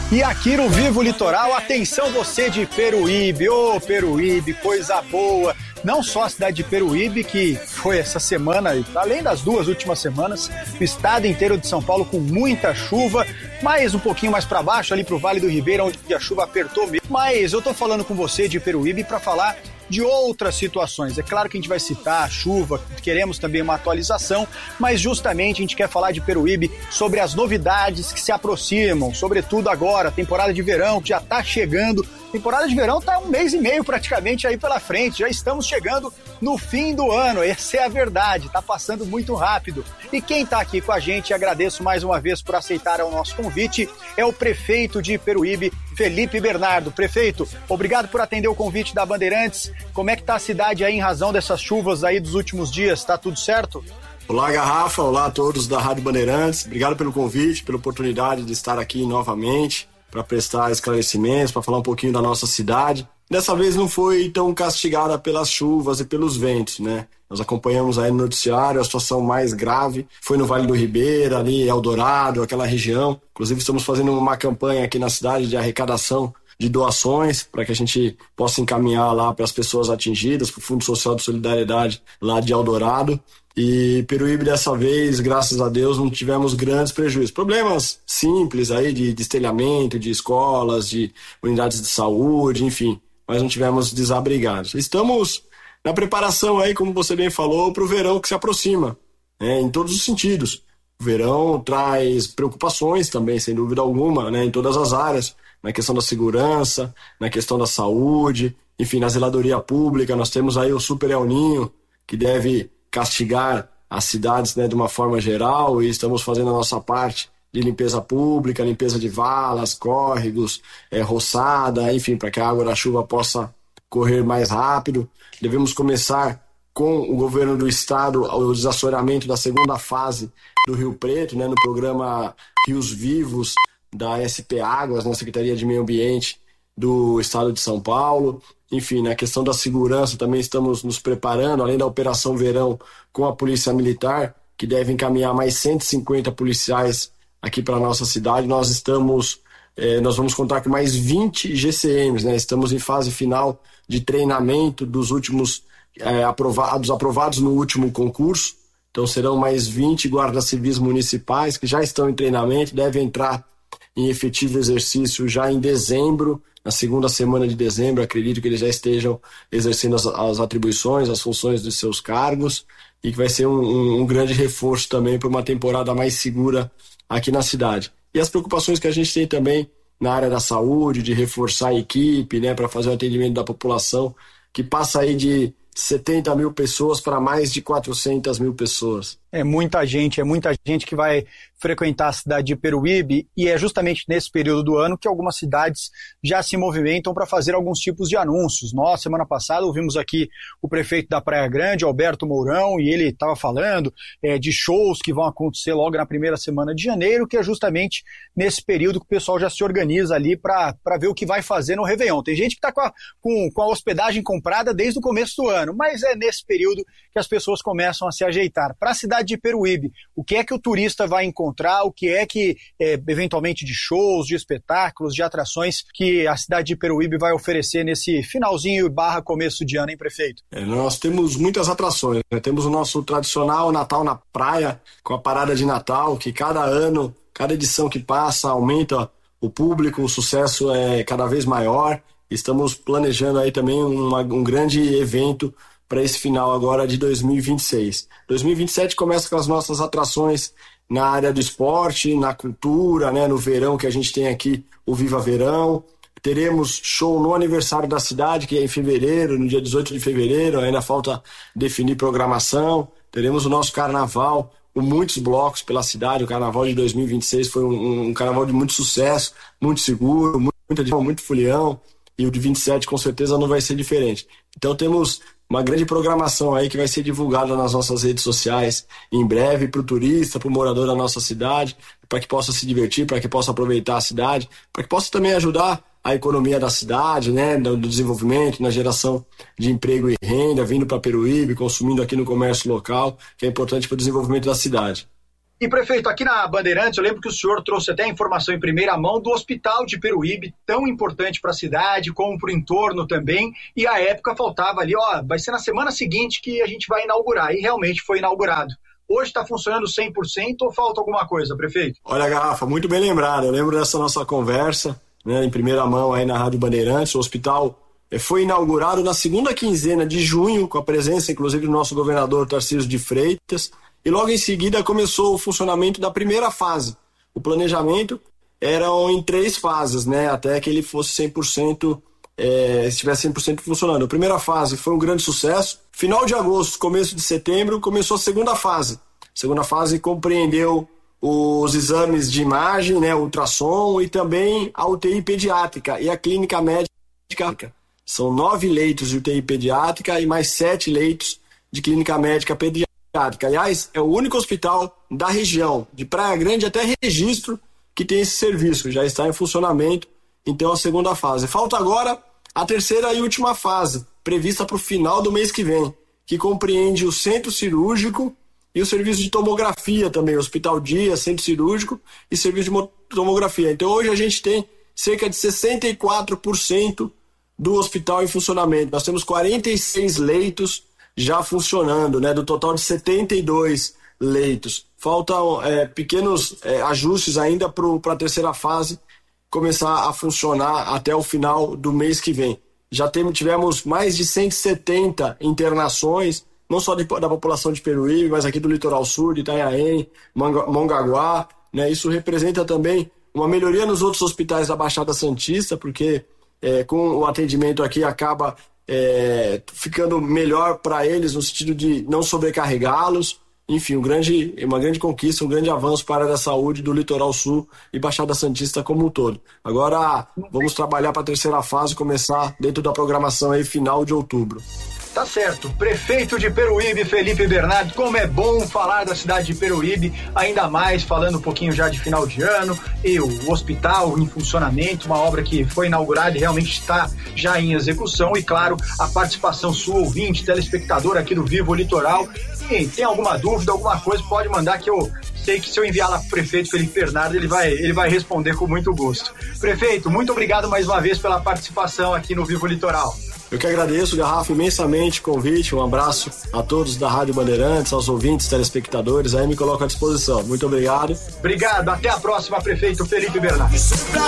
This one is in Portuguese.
E aqui no Vivo Litoral, atenção você de Peruíbe, ô Peruíbe, coisa boa. Não só a cidade de Peruíbe, que foi essa semana, além das duas últimas semanas, o estado inteiro de São Paulo com muita chuva, mas um pouquinho mais para baixo, ali para o Vale do Ribeira, onde a chuva apertou mesmo. Mas eu tô falando com você de Peruíbe para falar de outras situações. É claro que a gente vai citar a chuva, queremos também uma atualização, mas justamente a gente quer falar de Peruíbe sobre as novidades que se aproximam, sobretudo agora, a temporada de verão que já está chegando. A temporada de verão está 1 mês e meio praticamente aí pela frente, já estamos chegando no fim do ano, essa é a verdade, está passando muito rápido. E quem está aqui com a gente, agradeço mais uma vez por aceitar o nosso convite, é o prefeito de Peruíbe, Felipe Bernardo. Prefeito, obrigado por atender o convite da Bandeirantes. Como é que está a cidade aí em razão dessas chuvas aí dos últimos dias? Está tudo certo? Olá, Garrafa. Olá a todos da Rádio Bandeirantes. Obrigado pelo convite, pela oportunidade de estar aqui novamente para prestar esclarecimentos, para falar um pouquinho da nossa cidade. Dessa vez não foi tão castigada pelas chuvas e pelos ventos, né? Nós acompanhamos aí no noticiário a situação mais grave, foi no Vale do Ribeira, ali Eldorado, aquela região. Inclusive estamos fazendo uma campanha aqui na cidade de arrecadação de doações para que a gente possa encaminhar lá para as pessoas atingidas, para o Fundo Social de Solidariedade lá de Eldorado. E Peruíbe dessa vez, graças a Deus, não tivemos grandes prejuízos. Problemas simples aí de destelhamento, de escolas, de unidades de saúde, enfim, mas não tivemos desabrigados. Estamos na preparação aí, como você bem falou, para o verão que se aproxima, né, em todos os sentidos. O verão traz preocupações também, sem dúvida alguma, né, em todas as áreas, na questão da segurança, na questão da saúde, enfim, na zeladoria pública. Nós temos aí o Super El Niño, que deve castigar as cidades, né, de uma forma geral, e estamos fazendo a nossa parte de limpeza pública, limpeza de valas, córregos, roçada, enfim, para que a água da chuva possa correr mais rápido. Devemos começar com o governo do estado o desassoreamento da segunda fase do Rio Preto, né, no programa Rios Vivos da SP Águas, na Secretaria de Meio Ambiente do estado de São Paulo. Enfim, na questão da segurança também estamos nos preparando, além da Operação Verão com a Polícia Militar, que deve encaminhar mais 150 policiais aqui para a nossa cidade. Nós vamos contar com mais 20 GCMs, né? Estamos em fase final de treinamento dos últimos aprovados no último concurso. Então serão mais 20 guardas civis municipais que já estão em treinamento, devem entrar em efetivo exercício já em dezembro, na segunda semana de dezembro. Acredito que eles já estejam exercendo as atribuições, as funções dos seus cargos, e que vai ser um grande reforço também para uma temporada mais segura aqui na cidade. E as preocupações que a gente tem também na área da saúde, de reforçar a equipe, né, para fazer o atendimento da população, que passa aí de 70 mil pessoas para mais de 400 mil pessoas. É muita gente que vai frequentar a cidade de Peruíbe, e é justamente nesse período do ano que algumas cidades já se movimentam para fazer alguns tipos de anúncios. Nós, semana passada, ouvimos aqui o prefeito da Praia Grande, Alberto Mourão, e ele estava falando de shows que vão acontecer logo na primeira semana de janeiro, que é justamente nesse período que o pessoal já se organiza ali para ver o que vai fazer no Réveillon. Tem gente que está com a hospedagem comprada desde o começo do ano, mas é nesse período que as pessoas começam a se ajeitar. Para a cidade de Peruíbe, o que é que o turista vai encontrar, o que é que, eventualmente, de shows, de espetáculos, de atrações que a cidade de Peruíbe vai oferecer nesse finalzinho / começo de ano, hein, prefeito? Nós temos muitas atrações, né? Temos o nosso tradicional Natal na Praia, com a parada de Natal, que cada ano, cada edição que passa, aumenta o público, o sucesso é cada vez maior. Estamos planejando aí também um grande evento para esse final agora de 2026. 2027 começa com as nossas atrações na área do esporte, na cultura, né, no verão que a gente tem aqui o Viva Verão. Teremos show no aniversário da cidade, que é em fevereiro, no dia 18 de fevereiro, ainda falta definir programação. Teremos o nosso carnaval, com muitos blocos pela cidade. O carnaval de 2026 foi um carnaval de muito sucesso, muito seguro, muito folião, e o de 27 com certeza não vai ser diferente. Então temos uma grande programação aí que vai ser divulgada nas nossas redes sociais em breve para o turista, para o morador da nossa cidade, para que possa se divertir, para que possa aproveitar a cidade, para que possa também ajudar a economia da cidade, né, do desenvolvimento, na geração de emprego e renda, vindo para Peruíbe, consumindo aqui no comércio local, que é importante para o desenvolvimento da cidade. E, prefeito, aqui na Bandeirantes, eu lembro que o senhor trouxe até a informação em primeira mão do hospital de Peruíbe, tão importante para a cidade, como para o entorno também, e à época faltava ali, vai ser na semana seguinte que a gente vai inaugurar, e realmente foi inaugurado. Hoje está funcionando 100% ou falta alguma coisa, prefeito? Olha, Garrafa, muito bem lembrado, eu lembro dessa nossa conversa, né, em primeira mão aí na Rádio Bandeirantes. O hospital foi inaugurado na segunda quinzena de junho, com a presença, inclusive, do nosso governador Tarcísio de Freitas, e logo em seguida começou o funcionamento da primeira fase. O planejamento era em 3 fases, né, até que ele fosse 100%, estivesse 100% funcionando. A primeira fase foi um grande sucesso. Final de agosto, começo de setembro, começou a segunda fase. A segunda fase compreendeu os exames de imagem, né, ultrassom, e também a UTI pediátrica e a clínica médica. São 9 leitos de UTI pediátrica e mais 7 leitos de clínica médica pediátrica. Aliás, é o único hospital da região, de Praia Grande até Registro, que tem esse serviço, já está em funcionamento. Então, a segunda fase. Falta agora a terceira e última fase, prevista para o final do mês que vem, que compreende o centro cirúrgico e o serviço de tomografia também, hospital dia, centro cirúrgico e serviço de tomografia. Então, hoje a gente tem cerca de 64% do hospital em funcionamento. Nós temos 46 leitos já funcionando, né, do total de 72 leitos. Faltam pequenos ajustes ainda para a terceira fase começar a funcionar até o final do mês que vem. Já tivemos mais de 170 internações, não só da população de Peruíbe, mas aqui do Litoral Sul, de Itanhaém, Mongaguá, né? Isso representa também uma melhoria nos outros hospitais da Baixada Santista, porque com o atendimento aqui acaba ficando melhor para eles, no sentido de não sobrecarregá-los. Enfim, uma grande conquista, um grande avanço para a área da saúde do Litoral Sul e Baixada Santista como um todo. Agora vamos trabalhar para a terceira fase, começar dentro da programação aí final de outubro. Tá certo. Prefeito de Peruíbe, Felipe Bernardo, como é bom falar da cidade de Peruíbe, ainda mais falando um pouquinho já de final de ano, e o hospital em funcionamento, uma obra que foi inaugurada e realmente está já em execução, e claro, a participação sua, ouvinte, telespectador aqui do Vivo Litoral. E tem alguma dúvida, alguma coisa, pode mandar, que eu sei que se eu enviar lá para o prefeito Felipe Bernardo, ele vai responder com muito gosto. Prefeito, muito obrigado mais uma vez pela participação aqui no Vivo Litoral. Eu que agradeço, Garrafa, imensamente o convite. Um abraço a todos da Rádio Bandeirantes, aos ouvintes, telespectadores. Aí me coloco à disposição. Muito obrigado. Obrigado. Até a próxima, prefeito Felipe Bernardo.